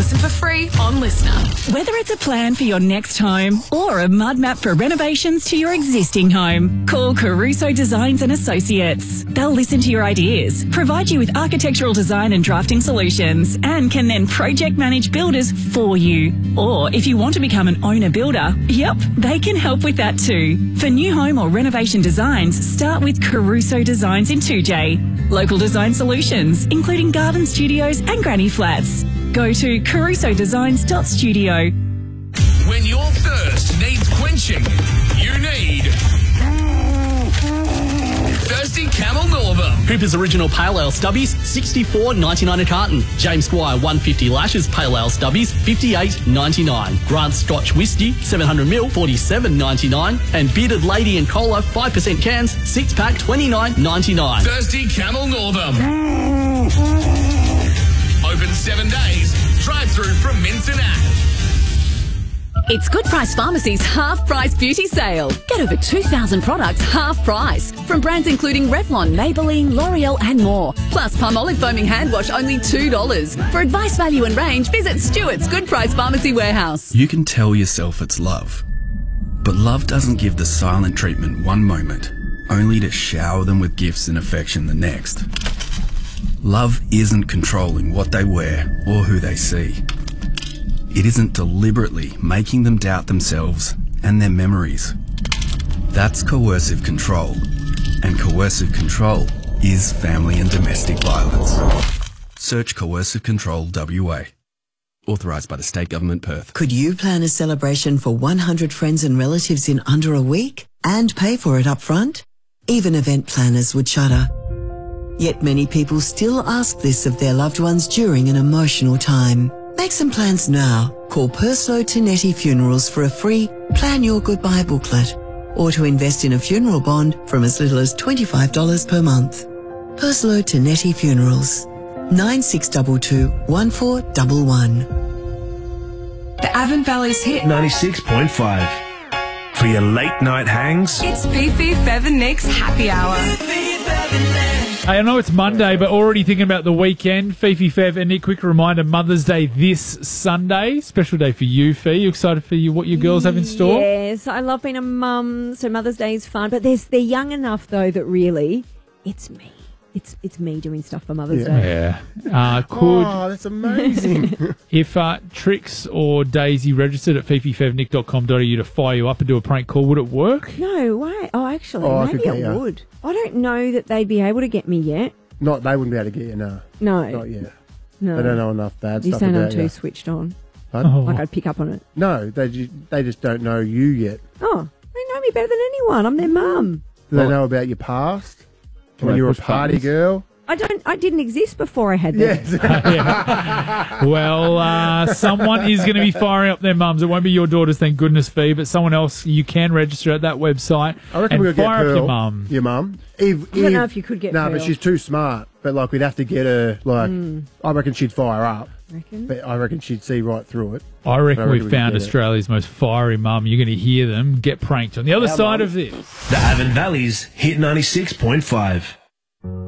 Listen for free on Listener. Whether it's a plan for your next home or a mud map for renovations to your existing home, call Caruso Designs and Associates. They'll listen to your ideas, provide you with architectural design and drafting solutions, and can then project manage builders for you. Or if you want to become an owner builder, yep, they can help with that too. For new home or renovation designs, start with Caruso Designs in 2J. Local design solutions, including garden studios and granny flats. Go to carusodesigns.studio. When your thirst needs quenching, you need Thirsty Camel Northern. Cooper's Original Pale Ale Stubbies, $64.99 a carton. James Squire 150 Lashes Pale Ale Stubbies, $58.99. Grant's Scotch Whisky, 700ml, $47.99. And Bearded Lady and Cola, 5% cans, 6-pack, $29.99. Thirsty Camel Northern. Open 7 days. Drive-through from Minton Ave. It's Good Price Pharmacy's half-price beauty sale. Get over 2,000 products half price from brands including Revlon, Maybelline, L'Oreal and more. Plus Palmolive Foaming Hand Wash only $2. For advice, value and range, visit Stewart's Good Price Pharmacy Warehouse. You can tell yourself it's love, but love doesn't give the silent treatment one moment, only to shower them with gifts and affection the next. Love isn't controlling what they wear or who they see. It isn't deliberately making them doubt themselves and their memories. That's coercive control, and coercive control is family and domestic violence. Search Coercive Control WA. Authorised by the State Government, Perth. Could you plan a celebration for 100 friends and relatives in under a week and pay for it up front? Even event planners would shudder. Yet many people still ask this of their loved ones during an emotional time. Make some plans now. Call Perslow Tonetti Funerals for a free Plan Your Goodbye booklet, or to invest in a funeral bond from as little as $25 per month. Perslow Tonetti Funerals, 9622 1411. The Avon Valley's hit 96.5. For your late night hangs, It's Fifi, Fev and Nick's Happy Hour. Hey, I know it's Monday, but already thinking about the weekend. Fifi, Fev, and Nick, quick reminder, Mother's Day this Sunday. Special day for you, Fee. You excited for what your girls have in store? Yes, I love being a mum, so Mother's Day is fun. But they're young enough, though, that really, it's me. It's me doing stuff for Mother's Day. Yeah. Oh, that's amazing. If Trix or Daisy registered at fififevnick.com.au to fire you up and do a prank call, would it work? No way. Oh, actually, I maybe could get it you. would. I don't know that they'd be able to get me yet. They wouldn't be able to get you, no. No. Not yet. No. They don't know enough bad You're stuff saying I'm about too you. switched on. Pardon? Like I'd pick up on it. No, they just don't know you yet. Oh, they know me better than anyone. I'm their mum. Do they know about your past? When you were a party girl? I didn't exist before I had that. Yeah. Well, someone is going to be firing up their mums. It won't be your daughters, thank goodness, Fee, but someone else. You can register at that website. I reckon and we could get fire up Pearl, your mum. Your mum. I don't know if you could get No, Pearl. but she's too smart. But like we'd have to get her. Like I reckon she'd fire up. Reckon? But I reckon she'd see right through it. I reckon we we've found could get Australia's most fiery mum. You're going to hear them get pranked on the other side of this. the Avon Valley's Hit 96.5.